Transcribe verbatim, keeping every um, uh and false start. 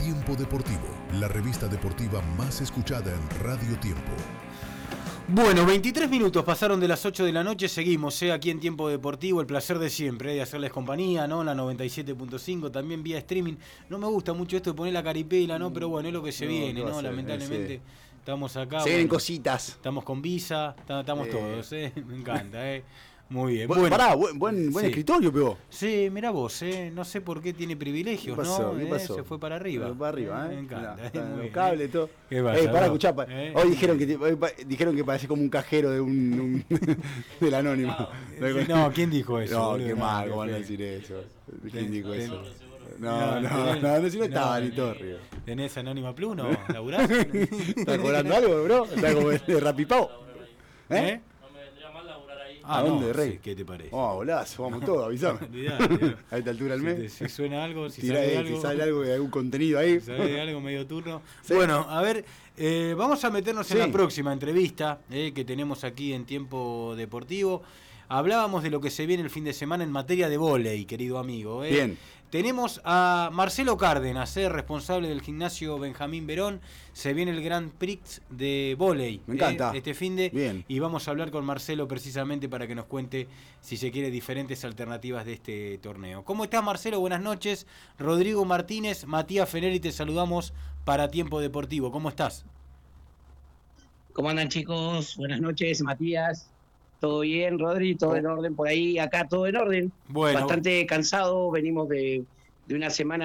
Tiempo Deportivo, la revista deportiva más escuchada en Radio Tiempo. Bueno, veintitrés minutos pasaron de las ocho de la noche, seguimos eh, aquí en Tiempo Deportivo, el placer de siempre, eh, de hacerles compañía, ¿no? La noventa y siete punto cinco, también vía streaming. No me gusta mucho esto de poner la caripela, ¿no? Pero bueno, es lo que se no, viene, ¿no? Hacer, Lamentablemente eh, sí. Estamos acá. Se vienen bueno, cositas. Estamos con visa, estamos eh. todos, ¿eh? Me encanta, ¿eh? Muy bien. Bueno, bueno, pará, buen, buen, buen sí. escritorio pegó. Sí, mirá vos, eh, no sé por qué tiene privilegios, ¿Qué pasó? ¿no? ¿Qué pasó? Eh, se fue para arriba. Para arriba, ¿eh? Me encanta. La, eh, los cables, todo. ¿Qué pasa, Ey, pará, no? escuchá. ¿Eh? Hoy dijeron que hoy dijeron que parece como un cajero de un, un del anónimo. No, no, ¿quién dijo eso? No, boludo? qué mal, no, ¿cómo van a decir eso? ¿Quién dijo eso? No, no, no, no, si no estaba ni Torrio. ¿Tenés Anónima Plus, no? ¿Laburás? ¿Estás cobrando algo, bro? ¿Estás como de Rapipao? ¿Eh? Ah, ¿A dónde, no, Rey? Sí, ¿qué te parece? Oh, bolazo, vamos todos, avisame. A esta altura del mes. Si, si suena algo, si Tirá, sale eh, algo. Si sale algo de algún contenido ahí. Si sale algo medio turno. Sí. Bueno, a ver, eh, vamos a meternos sí. en la próxima entrevista eh, que tenemos aquí en Tiempo Deportivo. Hablábamos de lo que se viene el fin de semana en materia de vóley, querido amigo. ¿eh? Bien. Tenemos a Marcelo Cárdenas, eh, responsable del gimnasio Benjamín Verón. Se viene el Grand Prix de vóley. Me encanta. Eh, este fin de. Bien. Y vamos a hablar con Marcelo precisamente para que nos cuente, si se quiere, diferentes alternativas de este torneo. ¿Cómo estás, Marcelo? Buenas noches. Rodrigo Martínez, Matías Feneri, te saludamos para Tiempo Deportivo. ¿Cómo estás? ¿Cómo andan, chicos? Buenas noches, Matías. ¿Todo bien, Rodri? ¿Todo oh. en orden por ahí? Acá todo en orden. Bueno. Bastante cansado. Venimos de, de una semana